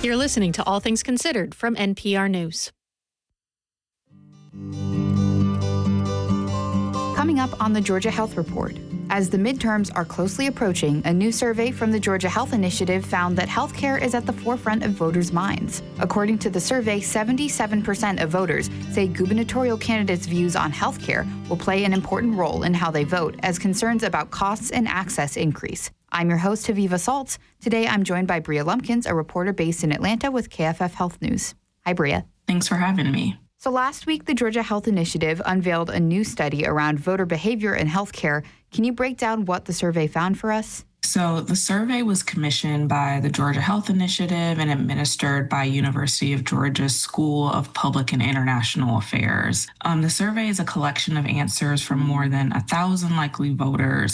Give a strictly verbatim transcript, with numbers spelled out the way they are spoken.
You're listening to All Things Considered from N P R News. Coming up on the Georgia Health Report. As the midterms are closely approaching, a new survey from the Georgia Health Initiative found that healthcare is at the forefront of voters' minds. According to the survey, seventy-seven percent of voters say gubernatorial candidates' views on healthcare will play an important role in how they vote as concerns about costs and access increase. I'm your host, Haviva Saltz. Today, I'm joined by Bria Lumpkins, a reporter based in Atlanta with K F F Health News. Hi, Bria. Thanks for having me. So last week, the Georgia Health Initiative unveiled a new study around voter behavior in healthcare. Can you break down what the survey found for us? So the survey was commissioned by the Georgia Health Initiative and administered by University of Georgia School of Public and International Affairs. Um, the survey is a collection of answers from more than a thousand likely voters